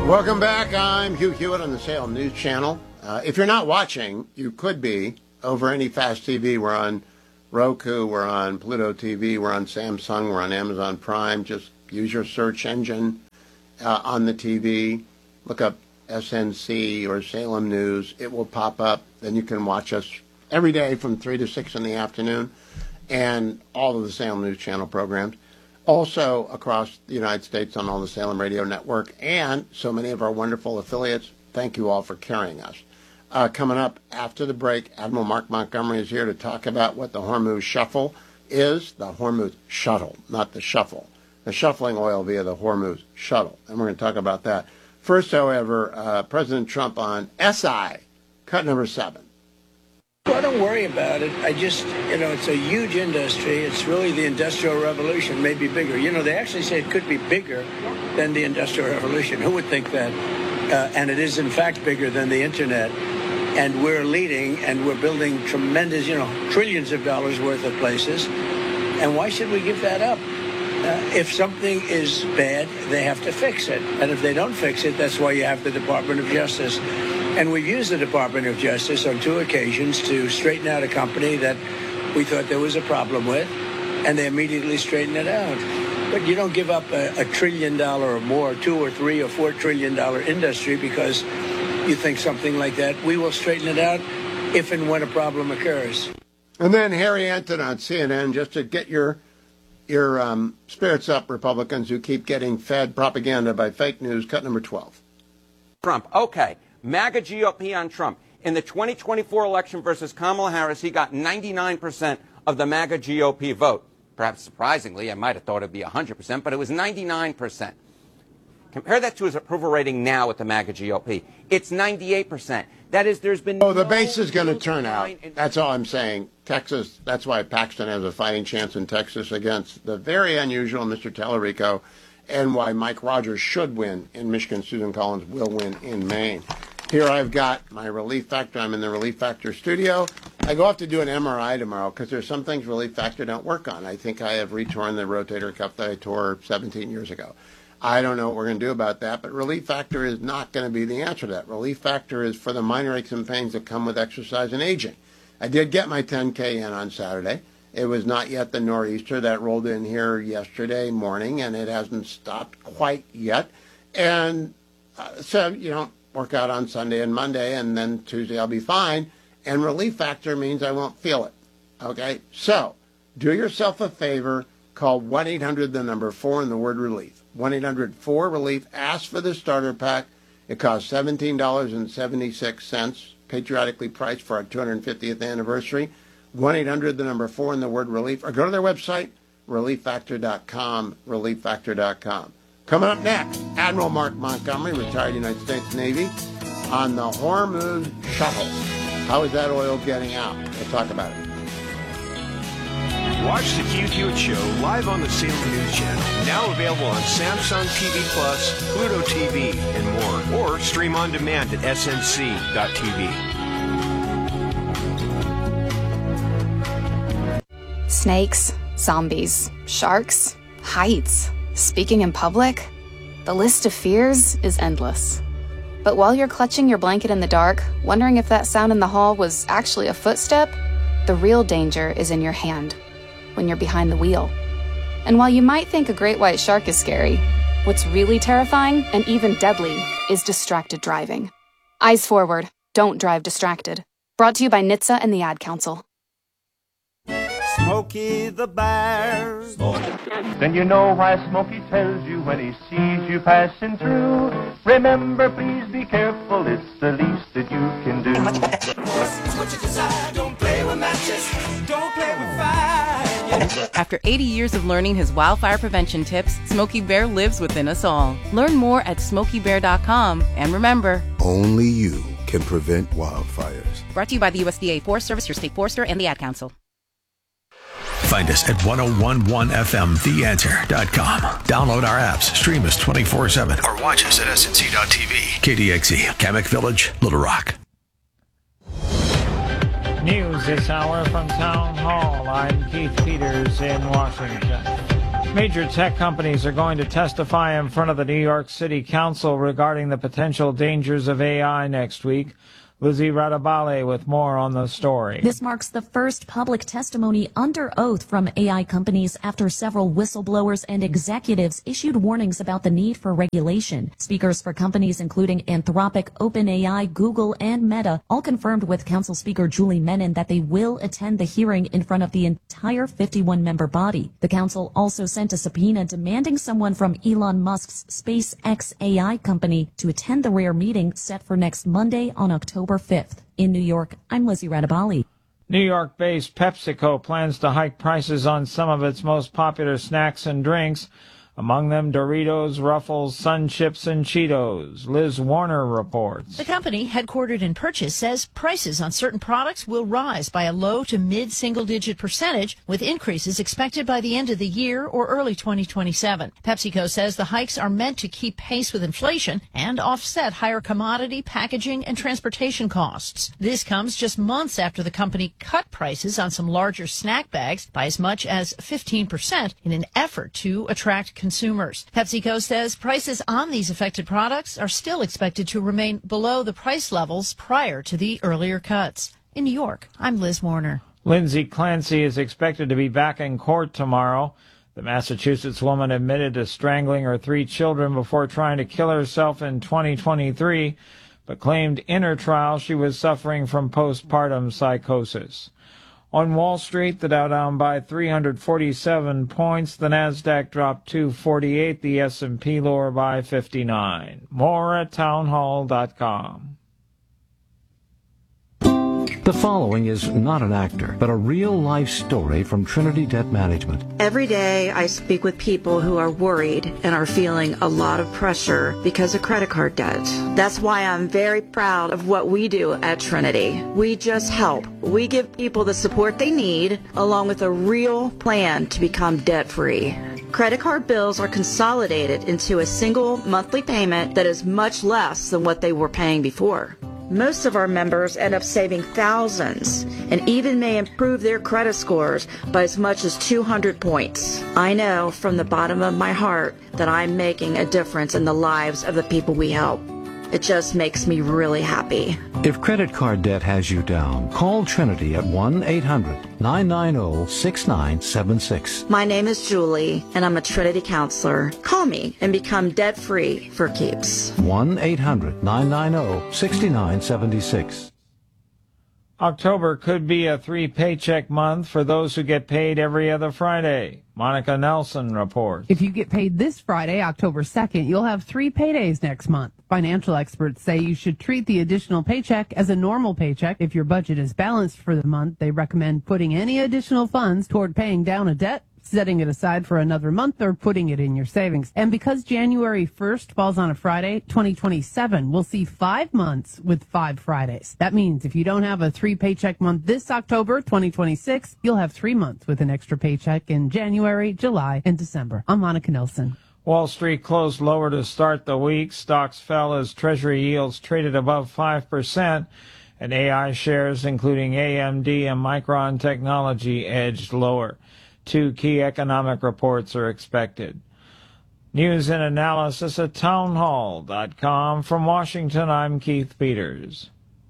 Welcome back. I'm Hugh Hewitt on the Salem News Channel. If you're not watching, you could be over any Fast TV. We're on Roku, we're on Pluto TV, we're on Samsung, we're on Amazon Prime. Just use your search engine on the TV. Look up SNC or Salem News. It will pop up. Then you can watch us every day from 3 to 6 in the afternoon and all of the Salem News Channel programs. Also across the United States on all the Salem Radio Network and so many of our wonderful affiliates. Thank you all for carrying us. Coming up after the break, Admiral Mark Montgomery is here to talk about what the Hormuz Shuffle is. The Hormuz Shuttle, not the shuffle. The shuffling oil via the Hormuz Shuttle. And we're going to talk about that. First, however, President Trump on SI, cut number 7. Well, don't worry about it. I just, it's a huge industry. It's really the Industrial Revolution, maybe bigger. They actually say it could be bigger than the Industrial Revolution. Who would think that? And it is, in fact, bigger than the Internet. And we're leading, and we're building tremendous, trillions of dollars worth of places. And why should we give that up? If something is bad, they have to fix it. And if they don't fix it, that's why you have the Department of Justice. And we've used the Department of Justice on 2 occasions to straighten out a company that we thought there was a problem with, and they immediately straightened it out. But you don't give up a $1 trillion or more, $2 or $3 or $4 trillion industry because you think something like that. We will straighten it out if and when a problem occurs. And then Harry Anton on CNN, just to get your spirits up, Republicans who keep getting fed propaganda by fake news, cut number 12. Trump, okay. MAGA GOP on Trump. In the 2024 election versus Kamala Harris, he got 99% of the MAGA GOP vote. Perhaps surprisingly, I might have thought it would be 100%, but it was 99%. Compare that to his approval rating now with the MAGA GOP. It's 98%. That is, there's been the base is going to turn out. That's all I'm saying. Texas, that's why Paxton has a fighting chance in Texas against the very unusual Mr. Tallarico, and why Mike Rogers should win in Michigan. Susan Collins will win in Maine. Here I've got my Relief Factor. I'm in the Relief Factor studio. I go off to do an MRI tomorrow because there's some things Relief Factor don't work on. I think I have retorn the rotator cuff that I tore 17 years ago. I don't know what we're going to do about that, but Relief Factor is not going to be the answer to that. Relief Factor is for the minor aches and pains that come with exercise and aging. I did get my 10K in on Saturday. It was not yet the nor'easter that rolled in here yesterday morning, and it hasn't stopped quite yet. And so, work out on Sunday and Monday, and then Tuesday I'll be fine. And Relief Factor means I won't feel it. Okay? So, do yourself a favor. Call 1-800-4 and the word relief. 1-800-4-RELIEF. Ask for the starter pack. It costs $17.76, patriotically priced for our 250th anniversary. 1-800-4 and the word relief. Or go to their website, relieffactor.com, relieffactor.com. Coming up next, Admiral Mark Montgomery, retired United States Navy, on the Hormuz Shuttle. How is that oil getting out? We'll talk about it. Watch the Hugh Hewitt Show live on the Salem News Channel. Now available on Samsung TV Plus, Pluto TV, and more. Or stream on demand at snc.tv. Snakes, zombies, sharks, heights, speaking in public. The list of fears is endless. But while you're clutching your blanket in the dark, wondering if that sound in the hall was actually a footstep, the real danger is in your hand, when you're behind the wheel. And while you might think a great white shark is scary, what's really terrifying and even deadly is distracted driving. Eyes forward, don't drive distracted. Brought to you by NHTSA and the Ad Council. Smokey the Bear. Then you know why Smokey tells you when he sees you passing through. Remember, please be careful, it's the least that you can do. It's what you desire, don't play with matches, don't play with fire. After 80 years of learning his wildfire prevention tips, Smokey Bear lives within us all. Learn more at SmokeyBear.com. And remember, only you can prevent wildfires. Brought to you by the USDA Forest Service, your state forester, and the Ad Council. Find us at 1011FMTheAnswer.com. Download our apps, stream us 24/7, or watch us at SNC.TV. KDXE, Kamek Village, Little Rock. News this hour from Town Hall. I'm Keith Peters in Washington. Major tech companies are going to testify in front of the New York City Council regarding the potential dangers of AI next week. Lizzie Radabale with more on the story. This marks the first public testimony under oath from AI companies after several whistleblowers and executives issued warnings about the need for regulation. Speakers for companies including Anthropic, OpenAI, Google, and Meta all confirmed with Council Speaker Julie Menin that they will attend the hearing in front of the entire 51-member body. The council also sent a subpoena demanding someone from Elon Musk's SpaceX AI company to attend the rare meeting set for next Monday on October 5th. In New York, I'm Lizzie Radabali. New York-based PepsiCo plans to hike prices on some of its most popular snacks and drinks, among them Doritos, Ruffles, Sun Chips, and Cheetos. Liz Warner reports. The company, headquartered in Purchase, says prices on certain products will rise by a low to mid-single-digit percentage, with increases expected by the end of the year or early 2027. PepsiCo says the hikes are meant to keep pace with inflation and offset higher commodity, packaging, and transportation costs. This comes just months after the company cut prices on some larger snack bags by as much as 15% in an effort to attract consumers. PepsiCo says prices on these affected products are still expected to remain below the price levels prior to the earlier cuts. In New York, I'm Liz Warner. Lindsay Clancy is expected to be back in court tomorrow. The Massachusetts woman admitted to strangling her 3 children before trying to kill herself in 2023, but claimed in her trial she was suffering from postpartum psychosis. On Wall Street, the Dow down by 347 points, the Nasdaq dropped 248, the S&P lower by 59. More at townhall.com. The following is not an actor, but a real-life story from Trinity Debt Management. Every day I speak with people who are worried and are feeling a lot of pressure because of credit card debt. That's why I'm very proud of what we do at Trinity. We just help. We give people the support they need, along with a real plan to become debt-free. Credit card bills are consolidated into a single monthly payment that is much less than what they were paying before. Most of our members end up saving thousands and even may improve their credit scores by as much as 200 points. I know from the bottom of my heart that I'm making a difference in the lives of the people we help. It just makes me really happy. If credit card debt has you down, call Trinity at 1-800-990-6976. My name is Julie, and I'm a Trinity counselor. Call me and become debt-free for keeps. 1-800-990-6976. October could be a 3-paycheck month for those who get paid every other Friday. Monica Nelson reports. If you get paid this Friday, October 2nd, you'll have 3 paydays next month. Financial experts say you should treat the additional paycheck as a normal paycheck. If your budget is balanced for the month, they recommend putting any additional funds toward paying down a debt, setting it aside for another month, or putting it in your savings. And because January 1st falls on a Friday, 2027 will see 5 months with 5 Fridays. That means if you don't have a 3-paycheck month this October, 2026, you'll have 3 months with an extra paycheck in January, July, and December. I'm Monica Nelson. Wall Street closed lower to start the week. Stocks fell as Treasury yields traded above 5%, and AI shares, including AMD and Micron Technology, edged lower. 2 key economic reports are expected. News and analysis at townhall.com. From Washington, I'm Keith Peters.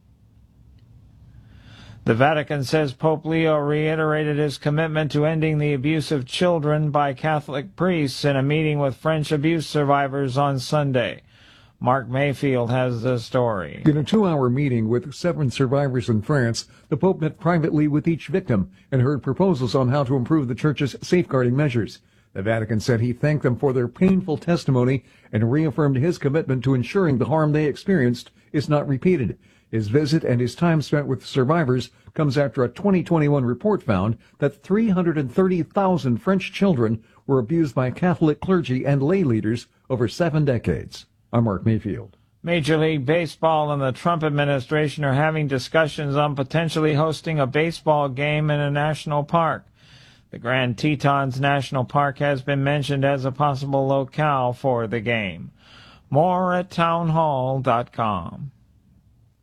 The Vatican says Pope Leo reiterated his commitment to ending the abuse of children by Catholic priests in a meeting with French abuse survivors on Sunday. Mark Mayfield has the story. In a 2-hour meeting with 7 survivors in France, the Pope met privately with each victim and heard proposals on how to improve the Church's safeguarding measures. The Vatican said he thanked them for their painful testimony and reaffirmed his commitment to ensuring the harm they experienced is not repeated. His visit and his time spent with survivors comes after a 2021 report found that 330,000 French children were abused by Catholic clergy and lay leaders over 7 decades. I'm Mark Mayfield. Major League Baseball and the Trump administration are having discussions on potentially hosting a baseball game in a national park. The Grand Tetons National Park has been mentioned as a possible locale for the game. More at townhall.com.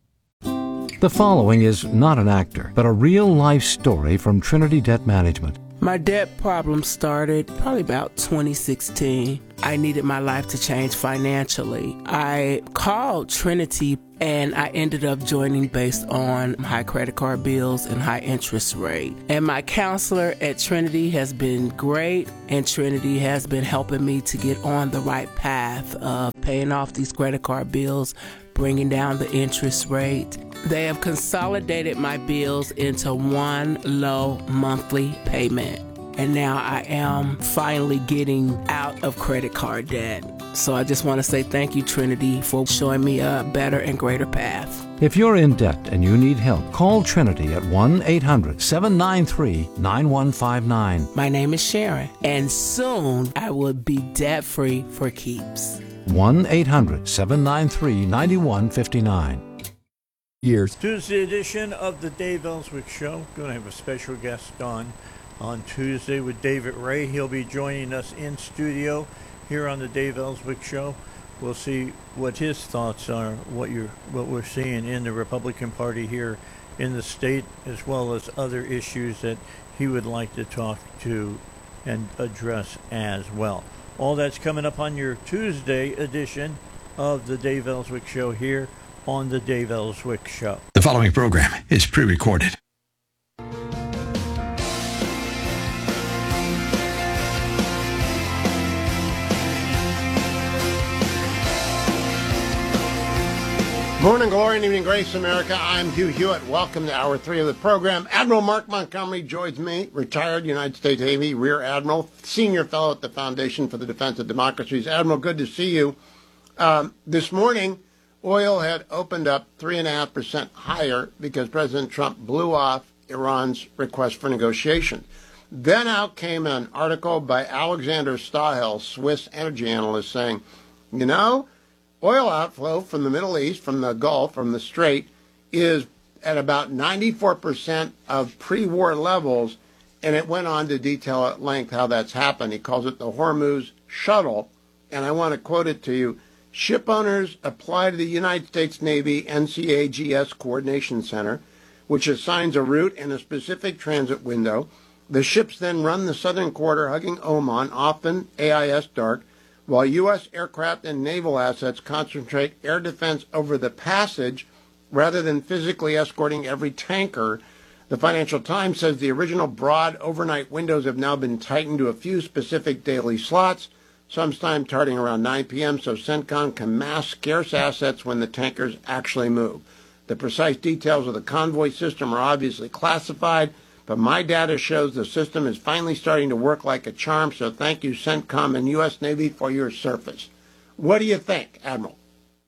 The following is not an actor, but a real-life story from Trinity Debt Management. My debt problem started probably about 2016. I needed my life to change financially. I called Trinity and I ended up joining based on high credit card bills and high interest rate. And my counselor at Trinity has been great, and Trinity has been helping me to get on the right path of paying off these credit card bills, bringing down the interest rate. They have consolidated my bills into one low monthly payment. And now I am finally getting out of credit card debt. So I just want to say thank you, Trinity, for showing me a better and greater path. If you're in debt and you need help, call Trinity at 1-800-793-9159. My name is Sharon, and soon I will be debt-free for keeps. 1-800-793-9159. Tuesday edition of the Dave Ellswick Show. Going to have a special guest on Tuesday with David Ray. He'll be joining us in studio here on the Dave Ellswick Show. We'll see what his thoughts are, what we're seeing in the Republican Party here in the state, as well as other issues that he would like to talk to and address as well. All that's coming up on your Tuesday edition of the Dave Ellswick Show here on the Dave Ellswick Show. The following program is pre-recorded. Morning glory and evening grace, America. I'm Hugh Hewitt. Welcome to Hour 3 of the program. Admiral Mark Montgomery joins me, retired United States Navy Rear Admiral, Senior Fellow at the Foundation for the Defense of Democracies. Admiral, good to see you. This morning, oil had opened up 3.5% higher because President Trump blew off Iran's request for negotiation. Then out came an article by Alexander Stahel, Swiss energy analyst, saying, oil outflow from the Middle East, from the Gulf, from the Strait, is at about 94% of pre-war levels, and it went on to detail at length how that's happened. He calls it the Hormuz shuttle, and I want to quote it to you. Ship owners apply to the United States Navy NCAGS Coordination Center, which assigns a route and a specific transit window. The ships then run the southern quarter, hugging Oman, often AIS dark, while U.S. aircraft and naval assets concentrate air defense over the passage rather than physically escorting every tanker. The Financial Times says the original broad overnight windows have now been tightened to a few specific daily slots, sometimes starting around 9 p.m., so CENTCOM can mass scarce assets when the tankers actually move. The precise details of the convoy system are obviously classified, but my data shows the system is finally starting to work like a charm, so thank you, CENTCOM and U.S. Navy, for your service. What do you think, Admiral?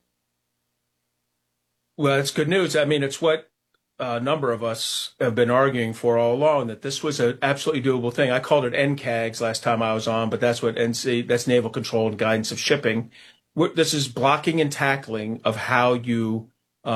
Well, it's good news. I mean, it's what a number of us have been arguing for all along, that this was an absolutely doable thing. I called it NCAGS last time I was on, but that's what that's Naval Control and Guidance of Shipping. This is blocking and tackling of how you,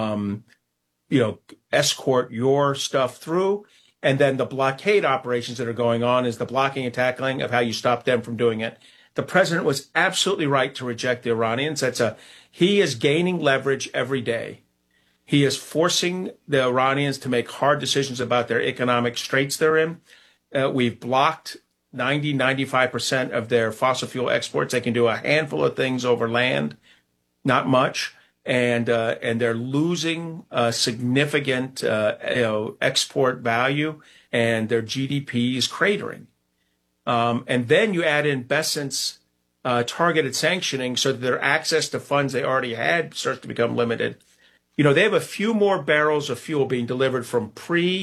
escort your stuff through. And then the blockade operations that are going on is the blocking and tackling of how you stop them from doing it. The president was absolutely right to reject the Iranians. He is gaining leverage every day. He is forcing the Iranians to make hard decisions about their economic straits they're in. We've blocked 95% of their fossil fuel exports. They can do a handful of things over land, not much. And they're losing significant export value, and their GDP is cratering. And then you add in Bessent's targeted sanctioning, so that their access to funds they already had starts to become limited. They have a few more barrels of fuel being delivered from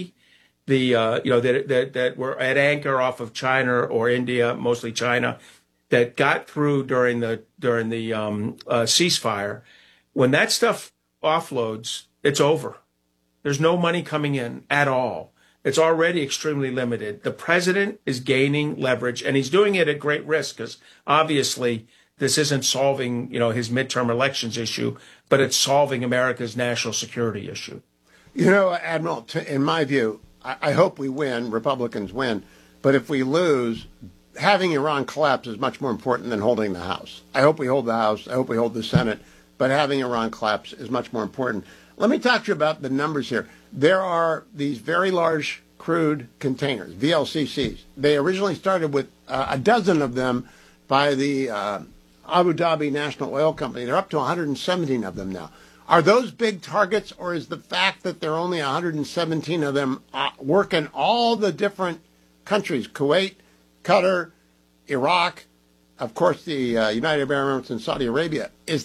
that were at anchor off of China or India, mostly China, that got through during the ceasefire. When that stuff offloads, it's over. There's no money coming in at all. It's already extremely limited. The president is gaining leverage, and he's doing it at great risk, because obviously this isn't solving, his midterm elections issue, but it's solving America's national security issue. Admiral, in my view, I hope we win, Republicans win, but if we lose, having Iran collapse is much more important than holding the House. I hope we hold the House. I hope we hold the Senate. But having Iran collapse is much more important. Let me talk to you about the numbers here. There are these very large crude containers, VLCCs. They originally started with a dozen of them by the Abu Dhabi National Oil Company. They're up to 117 of them now. Are those big targets, or is the fact that there are only 117 of them work in all the different countries, Kuwait, Qatar, Iraq, of course, the United Arab Emirates and Saudi Arabia, is